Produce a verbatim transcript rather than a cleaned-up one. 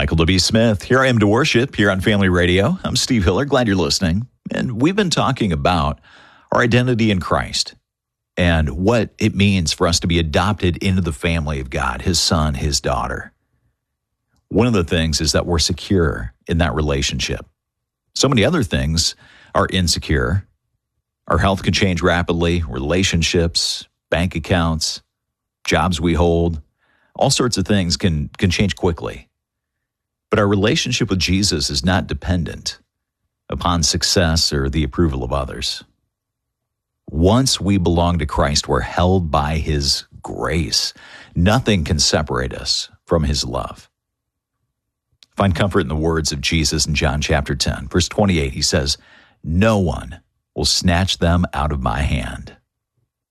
Michael W. Smith. Here I am to worship here on Family Radio. I'm Steve Hiller. Glad you're listening. And we've been talking about our identity in Christ and what it means for us to be adopted into the family of God, His Son, His daughter. One of the things is that we're secure in that relationship. So many other things are insecure. Our health can change rapidly, relationships, bank accounts, jobs we hold, all sorts of things can, can change quickly. But our relationship with Jesus is not dependent upon success or the approval of others. Once we belong to Christ, we're held by His grace. Nothing can separate us from His love. Find comfort in the words of Jesus in John chapter ten. Verse twenty-eight, He says, "No one will snatch them out of my hand."